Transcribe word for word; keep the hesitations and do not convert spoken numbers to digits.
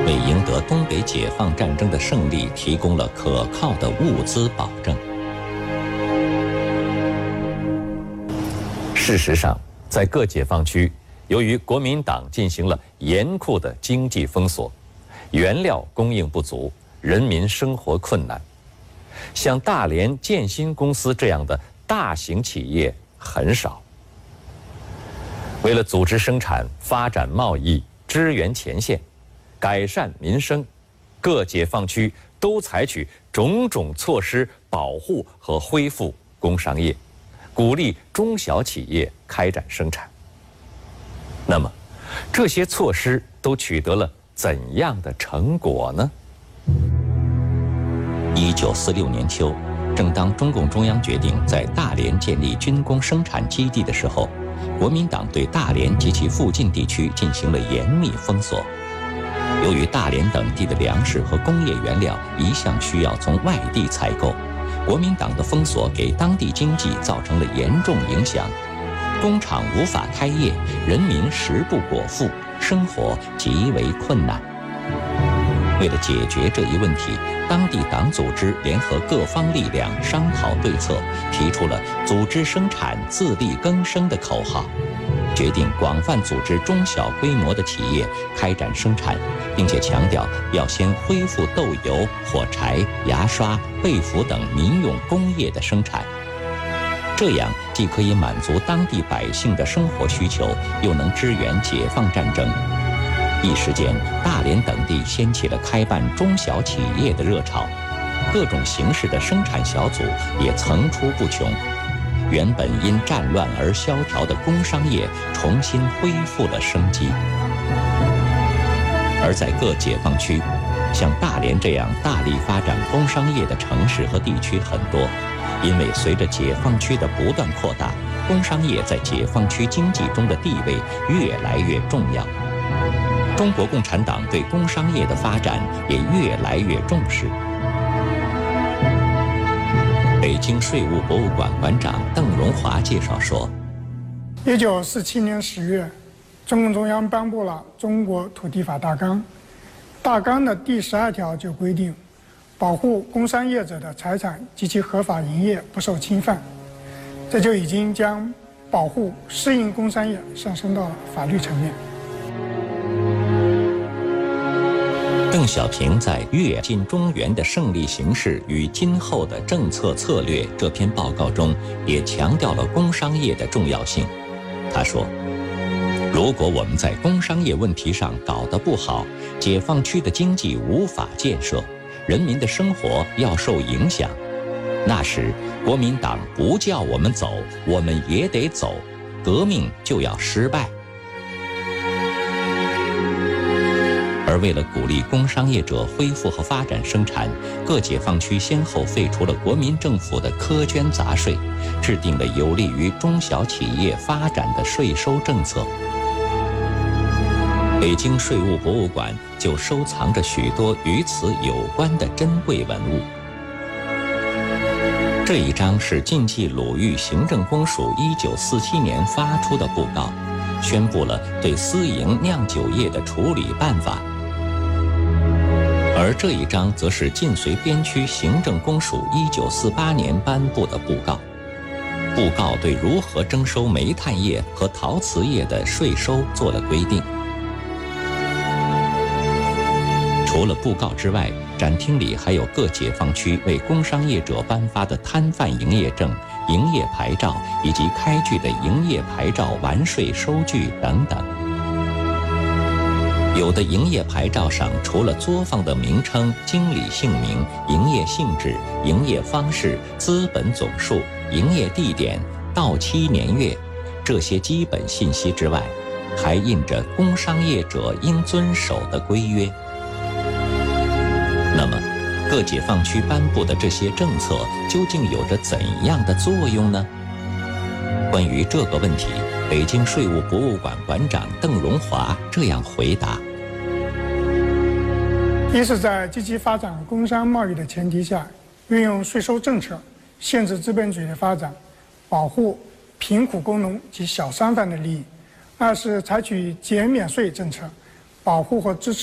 为赢得东北解放战争的胜利提供了可靠的物资保证。事实上，在各解放区，由于国民党进行了严酷的经济封锁，原料供应不足，人民生活困难。像大连建新公司这样的大型企业很少。为了组织生产、发展贸易、支援前线、改善民生，各解放区都采取种种措施保护和恢复工商业，鼓励中小企业开展生产。那么，这些措施都取得了怎样的成果呢？一九四六年秋，正当中共中央决定在大连建立军工生产基地的时候，国民党对大连及其附近地区进行了严密封锁。由于大连等地的粮食和工业原料一向需要从外地采购，国民党的封锁给当地经济造成了严重影响，工厂无法开业，人民食不果腹，生活极为困难。为了解决这一问题，当地党组织联合各方力量商讨对策，提出了组织生产、自力更生的口号，决定广泛组织中小规模的企业开展生产，并且强调要先恢复豆油、火柴、牙刷、被服等民用工业的生产。这样既可以满足当地百姓的生活需求，又能支援解放战争。一时间，大连等地掀起了开办中小企业的热潮，各种形式的生产小组也层出不穷。原本因战乱而萧条的工商业重新恢复了生机。而在各解放区，像大连这样大力发展工商业的城市和地区很多，因为随着解放区的不断扩大，工商业在解放区经济中的地位越来越重要。中国共产党对工商业的发展也越来越重视。北京税务博物馆馆长邓荣华介绍说， 一九四七年十月，中共中央颁布了《中国土地法大纲》，大纲的第十二条就规定，保护工商业者的财产及其合法营业不受侵犯，这就已经将保护私营工商业上升到了法律层面。 邓小平在《跃进中原的胜利形势与今后的政策策略》这篇报告中，也强调了工商业的重要性。他说，如果我们在工商业问题上搞得不好，解放区的经济无法建设，人民的生活要受影响，那时国民党不叫我们走，我们也得走，革命就要失败。而为了鼓励工商业者恢复和发展生产，各解放区先后废除了国民政府的苛捐杂税，制定了有利于中小企业发展的税收政策。北京税务博物馆就收藏着许多与此有关的珍贵文物。这一张是晋冀鲁豫行政公署一九四七年发出的布告，宣布了对私营酿酒业的处理办法。而这一章则是晋绥边区行政公署一九四八年颁布的布告。布告对如何征收煤炭业和陶瓷业的税收做了规定。除了布告之外，展厅里还有各解放区为工商业者颁发的摊贩营业证、营业牌照以及开具的营业牌照完税收据等等。有的营业牌照上除了作坊的名称、经理姓名、营业性质、营业方式、资本总数、营业地点、到期年月这些基本信息之外，还印着工商业者应遵守的规约。那么，各解放区颁布的这些政策究竟有着怎样的作用呢？关于这个问题，北京税务博物馆馆长邓荣华这样回答： 一是在积极发展工商贸易的前提下，运用税收政策限制资本主义的发展，保护贫苦工农及小商贩的利益；二是采取减免税政策，保护和支持